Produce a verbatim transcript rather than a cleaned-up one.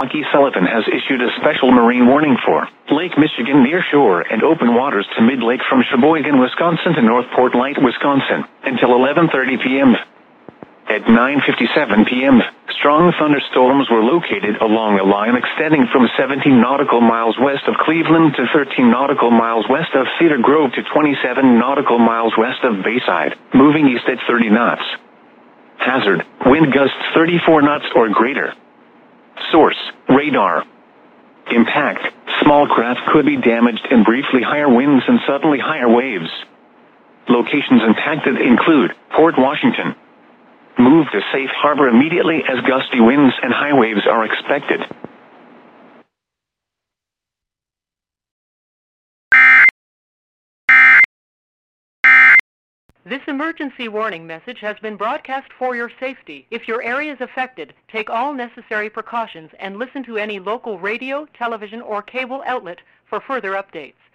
Lucky Sullivan has issued a special marine warning for Lake Michigan near shore and open waters to mid-lake from Sheboygan, Wisconsin to Northport Light, Wisconsin, until eleven thirty p.m. At nine fifty-seven p.m., strong thunderstorms were located along a line extending from seventeen nautical miles west of Cleveland to thirteen nautical miles west of Cedar Grove to twenty-seven nautical miles west of Bayside, moving east at thirty knots. Hazard, wind gusts thirty-four knots or greater. Source, radar. Impact, small craft could be damaged and briefly higher winds and suddenly higher waves. Locations impacted include Port Washington. Move to safe harbor immediately as gusty winds and high waves are expected. This emergency warning message has been broadcast for your safety. If your area is affected, take all necessary precautions and listen to any local radio, television, or cable outlet for further updates.